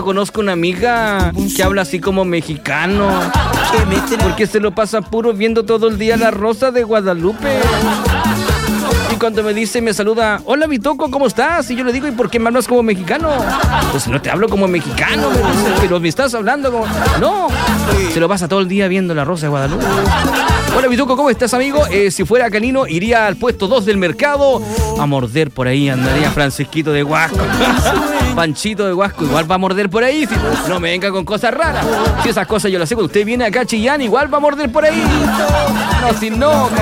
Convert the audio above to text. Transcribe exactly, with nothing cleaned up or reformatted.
yo conozco una amiga que habla así como mexicano, porque se lo pasa puro viendo todo el día La Rosa de Guadalupe. Y cuando me dice, me saluda, hola Bitoco, ¿cómo estás? Y yo le digo, ¿y por qué me hablas como mexicano? Pues no te hablo como mexicano, me dice, pero me estás hablando como... No, se lo pasa todo el día viendo La Rosa de Guadalupe. Hola Bitoco, ¿cómo estás, amigo? Eh, si fuera canino, iría al puesto dos del mercado a morder por ahí, andaría Francisquito de Huasco. Panchito de Huasco, igual va a morder por ahí. Si no me venga con cosas raras. Si esas cosas yo las sé, cuando usted viene acá a Chillán, igual va a morder por ahí. No, si no,